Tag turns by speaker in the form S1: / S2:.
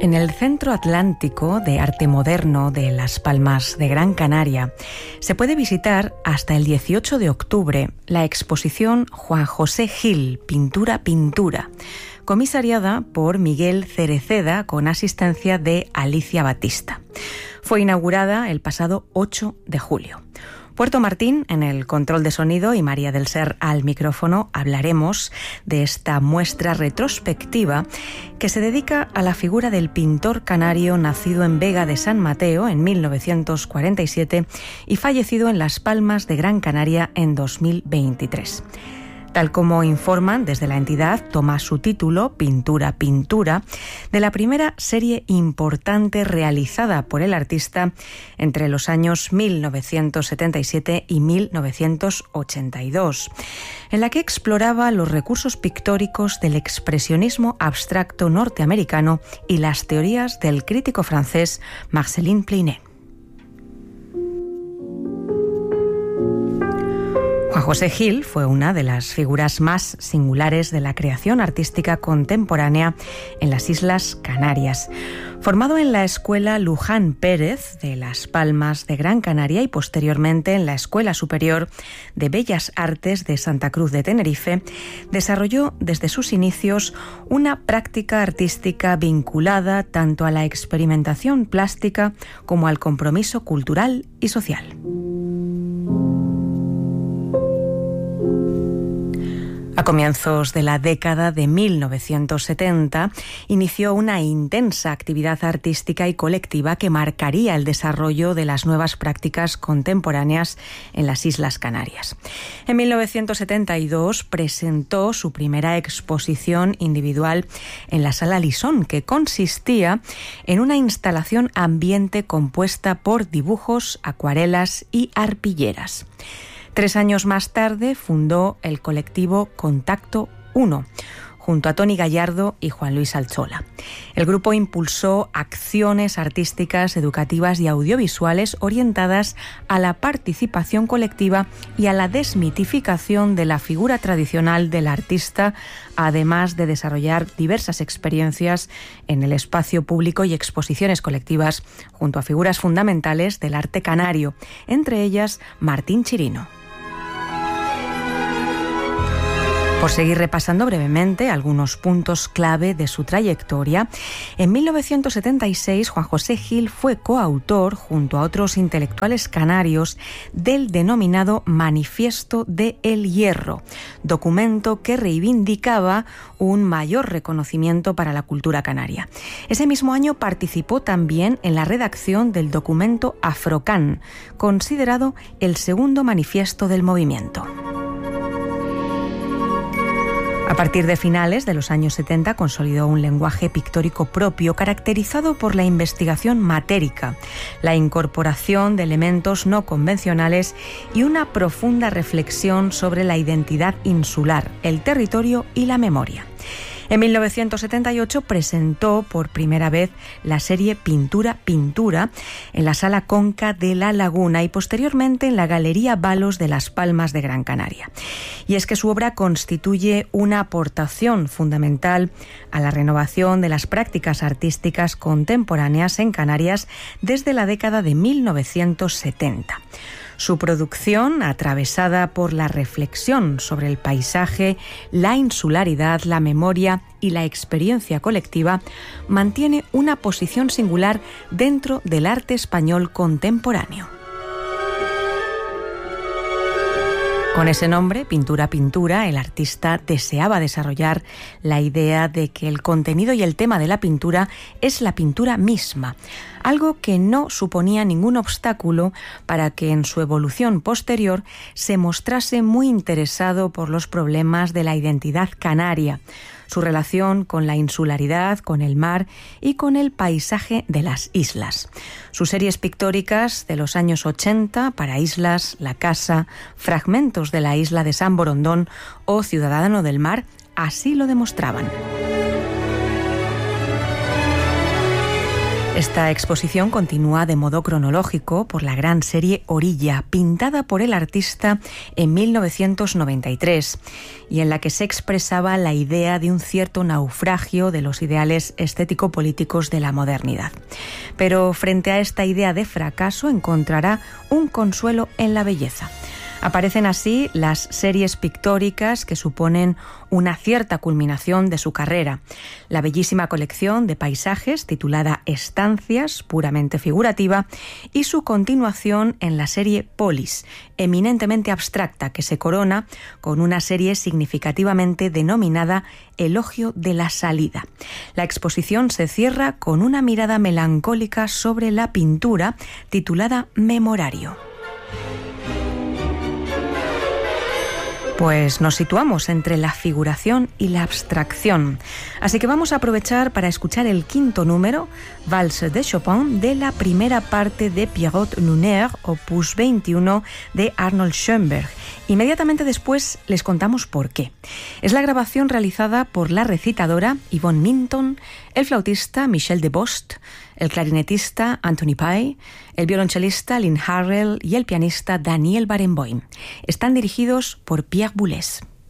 S1: En el Centro Atlántico de Arte Moderno de Las Palmas de Gran Canaria se puede visitar hasta el 18 de octubre la exposición Juan José Gil, Pintura, comisariada por Miguel Cereceda con asistencia de Alicia Batista. Fue inaugurada el pasado 8 de julio. Puerto Martín en el control de sonido y María del Ser al micrófono. Hablaremos de esta muestra retrospectiva que se dedica a la figura del pintor canario nacido en Vega de San Mateo en 1947 y fallecido en Las Palmas de Gran Canaria en 2023. Tal como informan desde la entidad, toma su título, Pintura, de la primera serie importante realizada por el artista entre los años 1977 y 1982, en la que exploraba los recursos pictóricos del expresionismo abstracto norteamericano y las teorías del crítico francés Marcellin Pleinet. Juan José Gil fue una de las figuras más singulares de la creación artística contemporánea en las Islas Canarias. Formado en la Escuela Luján Pérez de Las Palmas de Gran Canaria y posteriormente en la Escuela Superior de Bellas Artes de Santa Cruz de Tenerife, desarrolló desde sus inicios una práctica artística vinculada tanto a la experimentación plástica como al compromiso cultural y social. A comienzos de la década de 1970, inició una intensa actividad artística y colectiva que marcaría el desarrollo de las nuevas prácticas contemporáneas en las Islas Canarias. En 1972 presentó su primera exposición individual en la Sala Lisón, que consistía en una instalación ambiente compuesta por dibujos, acuarelas y arpilleras. 3 años más tarde fundó el colectivo Contacto 1, junto a Toni Gallardo y Juan Luis Alzola. El grupo impulsó acciones artísticas, educativas y audiovisuales orientadas a la participación colectiva y a la desmitificación de la figura tradicional del artista, además de desarrollar diversas experiencias en el espacio público y exposiciones colectivas junto a figuras fundamentales del arte canario, entre ellas Martín Chirino. Por seguir repasando brevemente algunos puntos clave de su trayectoria, en 1976 Juan José Gil fue coautor, junto a otros intelectuales canarios, del denominado Manifiesto de El Hierro, documento que reivindicaba un mayor reconocimiento para la cultura canaria. Ese mismo año participó también en la redacción del documento Afrocan, considerado el segundo manifiesto del movimiento. A partir de finales de los años 70 consolidó un lenguaje pictórico propio caracterizado por la investigación matérica, la incorporación de elementos no convencionales y una profunda reflexión sobre la identidad insular, el territorio y la memoria. En 1978 presentó por primera vez la serie Pintura en la Sala Conca de La Laguna y posteriormente en la Galería Balos de Las Palmas de Gran Canaria. Y es que su obra constituye una aportación fundamental a la renovación de las prácticas artísticas contemporáneas en Canarias desde la década de 1970. Su producción, atravesada por la reflexión sobre el paisaje, la insularidad, la memoria y la experiencia colectiva, mantiene una posición singular dentro del arte español contemporáneo. Con ese nombre, Pintura, el artista deseaba desarrollar la idea de que el contenido y el tema de la pintura es la pintura misma, algo que no suponía ningún obstáculo para que en su evolución posterior se mostrase muy interesado por los problemas de la identidad canaria, su relación con la insularidad, con el mar y con el paisaje de las islas. Sus series pictóricas de los años 80, para Islas, La Casa, Fragmentos de la isla de San Borondón o Ciudadano del Mar, así lo demostraban. Esta exposición continúa de modo cronológico por la gran serie Orilla, pintada por el artista en 1993, y en la que se expresaba la idea de un cierto naufragio de los ideales estético-políticos de la modernidad. Pero frente a esta idea de fracaso encontrará un consuelo en la belleza. Aparecen así las series pictóricas que suponen una cierta culminación de su carrera. La bellísima colección de paisajes titulada Estancias, puramente figurativa, y su continuación en la serie Polis, eminentemente abstracta, que se corona con una serie significativamente denominada Elogio de la Salida. La exposición se cierra con una mirada melancólica sobre la pintura titulada Memorario. Pues nos situamos entre la figuración y la abstracción. Así que vamos a aprovechar para escuchar el quinto número, Valse de Chopin, de la primera parte de Pierrot Lunaire, opus 21, de Arnold Schoenberg. Inmediatamente después les contamos por qué. Es la grabación realizada por la recitadora Yvonne Minton, el flautista Michel Debost, el clarinetista Anthony Pye, el violonchelista Lynn Harrell y el pianista Daniel Barenboim. Están dirigidos por Pierre Boulez.